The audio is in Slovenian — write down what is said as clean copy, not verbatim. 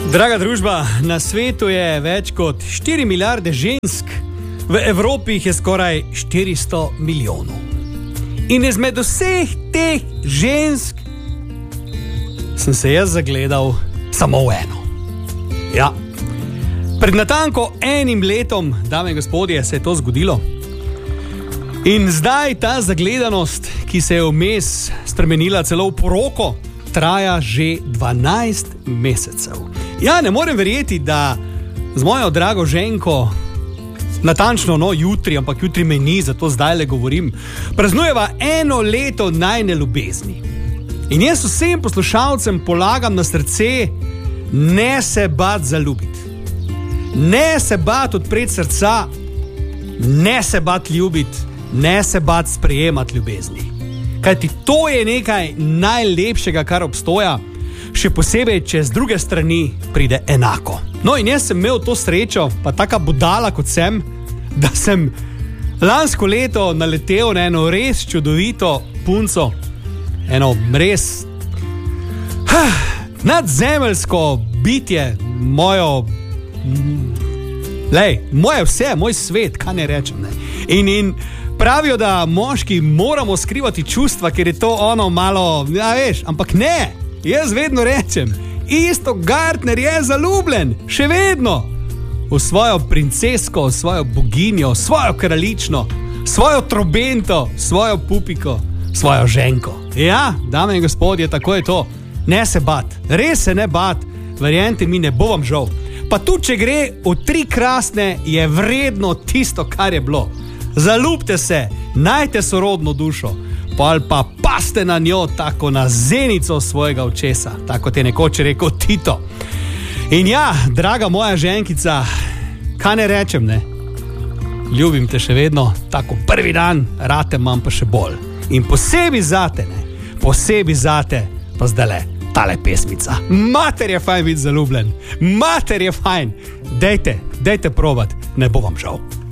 Draga družba, na svetu je več kot 4 milijarde žensk, v Evropi jih je skoraj 400 milijonov. In izmed vseh teh žensk sem se jaz zagledal samo v eno. Ja, pred natanko 1 letom, dame in gospodje, se je to zgodilo. In zdaj ta zagledanost, ki se je vmes spremenila celo v poroko, traja že 12 mesecev. Ja, ne morem verjeti, da z mojo drago ženko, natančno jutri, ampak jutri me ni, zato zdaj le govorim, praznujeva 1 leto najine ljubezni. In jaz vsem poslušalcem polagam na srce, ne se bat zaljubiti. Ne se bat odpreti srca, ne se bat ljubiti, ne se bat sprejemati ljubezni. Kajti to je nekaj najlepšega, kar obstoja, še posebej, če z druge strani pride enako. No in jaz sem imel to srečo, pa taka budala kot sem, da sem lansko leto naletel na eno res čudovito punco, eno res nadzemeljsko bitje, moje vse, moj svet, kaj ne rečem, ne? In pravijo, da moški moramo skrivati čustva, ker je to ono malo, ja veš, ampak ne, jaz vedno rečem, isto Gartner je zaljubljen, še vedno, v svojo princesko, v svojo boginjo, svojo kraljično, svojo trobento, svojo pupiko, svojo ženko. Ja, dame in gospodje, tako je to, ne se bat, res se ne bat, verjente mi, ne bo vam žal. Pa tudi, če gre v 3 krasne, je vredno tisto, kar je bilo. Zaljubite se, najte sorodno dušo, ali pa paste na njo tako na zenico svojega očesa, tako kot je nekoč rekel Tito. In ja, draga moja ženkica, kaj ne rečem, ne? Ljubim te še vedno, tako prvi dan, rate imam pa še bolj. In posebej zate, ne? Posebej zate, pa zdajle, tale pesmica. Mater je fajn biti zaljubljen, mater je fajn. Dejte probat, ne bo vam žal.